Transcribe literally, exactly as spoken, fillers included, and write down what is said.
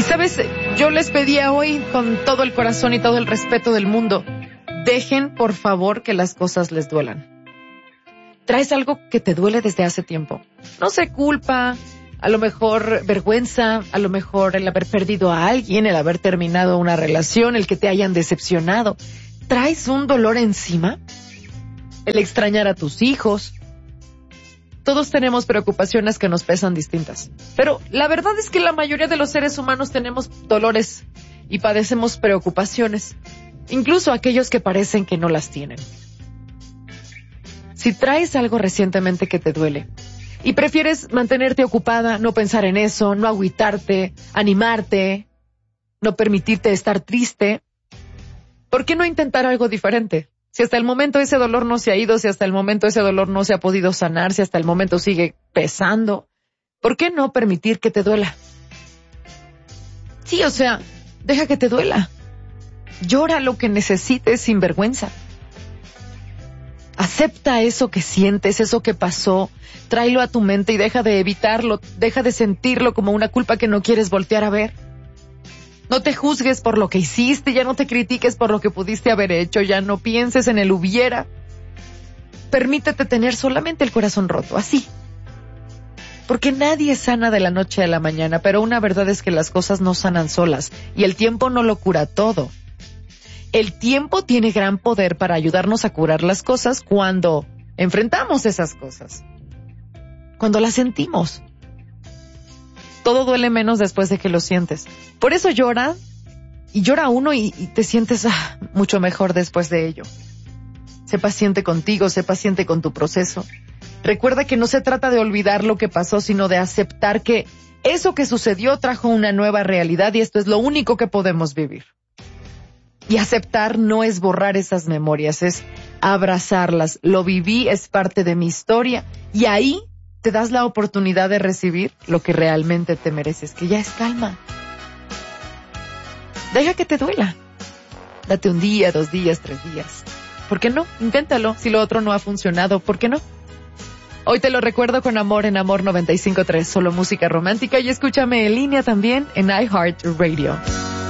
sabes, yo les pedía hoy con todo el corazón y todo el respeto del mundo, dejen por favor que las cosas les duelan. Traes algo que te duele desde hace tiempo. No sé, culpa, a lo mejor vergüenza, a lo mejor el haber perdido a alguien, el haber terminado una relación, el que te hayan decepcionado. ¿Traes un dolor encima? El extrañar a tus hijos. Todos tenemos preocupaciones que nos pesan distintas. Pero la verdad es que la mayoría de los seres humanos tenemos dolores y padecemos preocupaciones, incluso aquellos que parecen que no las tienen. Si traes algo recientemente que te duele y prefieres mantenerte ocupada, no pensar en eso, no agüitarte, animarte, no permitirte estar triste, ¿por qué no intentar algo diferente? Si hasta el momento ese dolor no se ha ido, si hasta el momento ese dolor no se ha podido sanar, si hasta el momento sigue pesando, ¿por qué no permitir que te duela? Sí, o sea, deja que te duela. Llora lo que necesites sin vergüenza. Acepta eso que sientes, eso que pasó, tráelo a tu mente y deja de evitarlo, deja de sentirlo como una culpa que no quieres voltear a ver. No te juzgues por lo que hiciste, ya no te critiques por lo que pudiste haber hecho, ya no pienses en el hubiera. Permítete tener solamente el corazón roto, así. Porque nadie sana de la noche a la mañana, pero una verdad es que las cosas no sanan solas y el tiempo no lo cura todo. El tiempo tiene gran poder para ayudarnos a curar las cosas cuando enfrentamos esas cosas, cuando las sentimos. Todo duele menos después de que lo sientes. Por eso llora, y llora uno y, y te sientes ah, mucho mejor después de ello. Sé paciente contigo, sé paciente con tu proceso. Recuerda que no se trata de olvidar lo que pasó, sino de aceptar que eso que sucedió trajo una nueva realidad y esto es lo único que podemos vivir. Y aceptar no es borrar esas memorias, es abrazarlas. Lo viví, es parte de mi historia y ahí te das la oportunidad de recibir lo que realmente te mereces, que ya es calma. Deja que te duela. Date un día, dos días, tres días. ¿Por qué no? Inténtalo. Si lo otro no ha funcionado, ¿por qué no? Hoy te lo recuerdo con amor en Amor noventa y cinco punto tres, solo música romántica y escúchame en línea también en iHeartRadio.